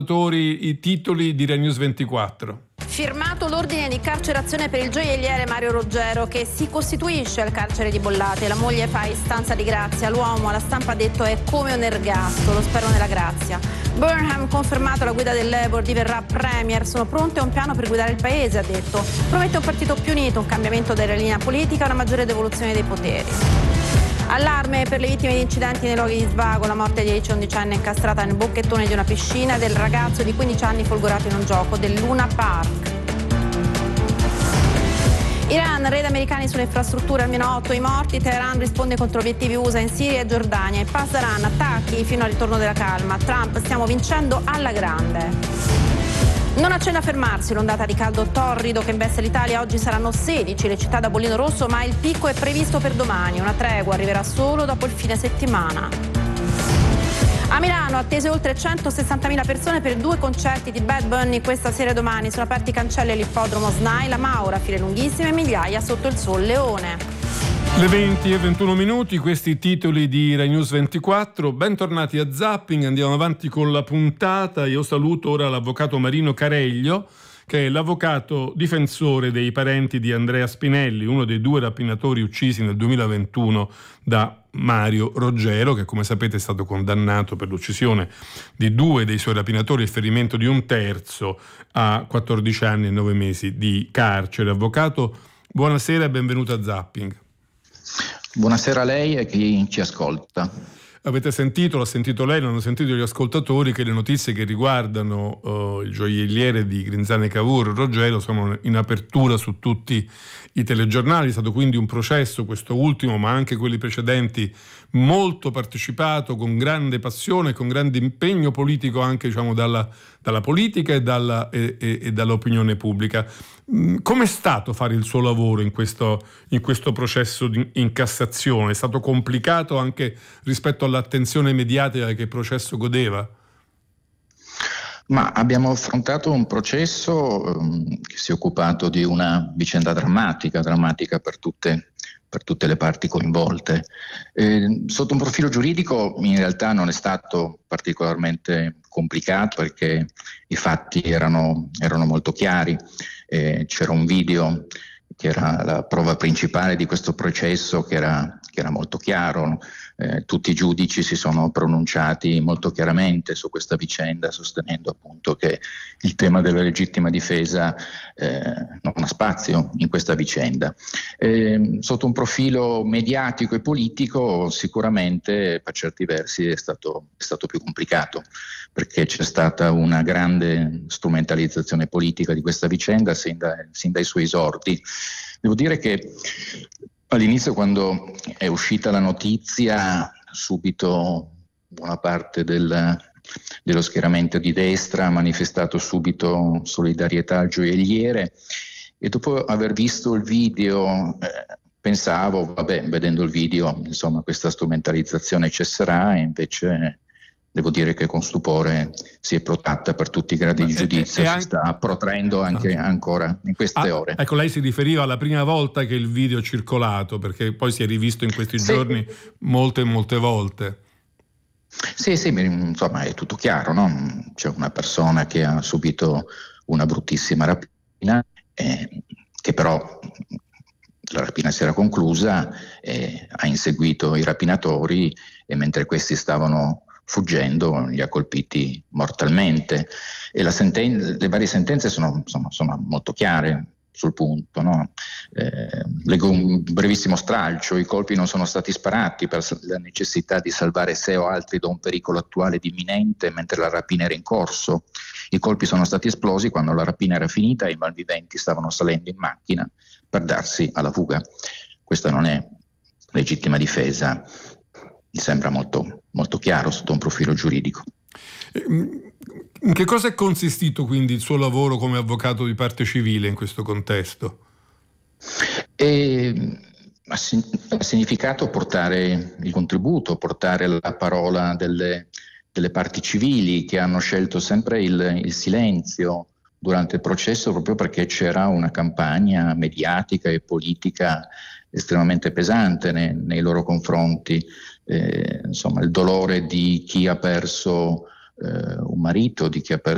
I titoli di Rai News 24. Firmato l'ordine di carcerazione per il gioielliere Mario Roggero, che si costituisce al carcere di Bollate. La moglie fa istanza di grazia. L'uomo, alla stampa, ha detto è come un ergastolo, spero nella grazia. Burnham, confermato la guida del Labour, diverrà premier. Sono pronte a un piano per guidare il paese, ha detto. Promette un partito più unito, un cambiamento della linea politica, una maggiore devoluzione dei poteri. Allarme per le vittime di incidenti nei luoghi di svago, la morte di 10-11enne incastrata nel bocchettone di una piscina e del ragazzo di 15 anni folgorato in un gioco del Luna Park. Iran, raid americani sulle infrastrutture, almeno 8 i morti. Teheran risponde contro obiettivi USA in Siria e Giordania. E Pasdaran, attacchi fino al ritorno della calma. Trump, stiamo vincendo alla grande. Non accenna a fermarsi l'ondata di caldo torrido che investe l'Italia. Oggi saranno 16 le città da bollino rosso, ma il picco è previsto per domani. Una tregua arriverà solo dopo il fine settimana. A Milano attese oltre 160.000 persone per 2 concerti di Bad Bunny questa sera e domani. Sono aperti i cancelli all'ippodromo SNAI, la Maura, file lunghissime e migliaia sotto il Sol Leone. Le 20:21, questi titoli di Rai News 24. Bentornati a Zapping, andiamo avanti con la puntata. Io saluto ora l'avvocato Marino Careglio, che è l'avvocato difensore dei parenti di Andrea Spinelli, uno dei 2 rapinatori uccisi nel 2021 da Mario Roggero, che come sapete è stato condannato per l'uccisione di 2 dei suoi rapinatori e il ferimento di un terzo a 14 anni e 9 mesi di carcere. Avvocato, buonasera e benvenuto a Zapping. Buonasera a lei e a chi ci ascolta. Avete sentito, l'ha sentito lei, l'hanno sentito gli ascoltatori, che le notizie che riguardano il gioielliere di Grinzane Cavour, Roggero, sono in apertura su tutti i telegiornali. È stato quindi un processo, questo ultimo, ma anche quelli precedenti, molto partecipato, con grande passione, con grande impegno politico anche, diciamo, dalla politica e dall'opinione pubblica. Com'è stato fare il suo lavoro in questo processo in Cassazione? È stato complicato anche rispetto all'attenzione mediatica che il processo godeva? Ma abbiamo affrontato un processo che si è occupato di una vicenda drammatica per tutte le parti coinvolte. Sotto un profilo giuridico in realtà non è stato particolarmente complicato, perché i fatti erano molto chiari. C'era un video che era la prova principale di questo processo, che era molto chiaro. Tutti i giudici si sono pronunciati molto chiaramente su questa vicenda, sostenendo appunto che il tema della legittima difesa non ha spazio in questa vicenda. Sotto un profilo mediatico e politico diciamo per certi versi è stato più complicato, perché c'è stata una grande strumentalizzazione politica di questa vicenda sin dai suoi esordi. Devo dire che all'inizio, quando è uscita la notizia, subito buona parte dello schieramento di destra ha manifestato subito solidarietà al gioielliere, e dopo aver visto il video pensavo, vedendo il video, insomma, questa strumentalizzazione cesserà, e invece devo dire che con stupore si è protratta per tutti i gradi di giudizio, si sta protraendo anche ancora in queste ore. Ecco, lei si riferiva alla prima volta che il video è circolato, perché poi si è rivisto in questi giorni molte volte. Sì, insomma è tutto chiaro, no? C'è una persona che ha subito una bruttissima rapina, che però la rapina si era conclusa, ha inseguito i rapinatori e mentre questi stavano fuggendo li ha colpiti mortalmente, e le varie sentenze sono molto chiare sul punto, no? Leggo un brevissimo stralcio: i colpi non sono stati sparati per la necessità di salvare sé o altri da un pericolo attuale ed imminente mentre la rapina era in corso. I colpi sono stati esplosi quando la rapina era finita e i malviventi stavano salendo in macchina per darsi alla fuga. Questa non è legittima difesa, mi sembra molto, molto chiaro sotto un profilo giuridico. In che cosa è consistito quindi il suo lavoro come avvocato di parte civile in questo contesto? Ha significato portare il contributo, portare la parola delle parti civili, che hanno scelto sempre il silenzio durante il processo, proprio perché c'era una campagna mediatica e politica estremamente pesante nei loro confronti. Insomma, il dolore di chi ha perso un marito, di chi ha perso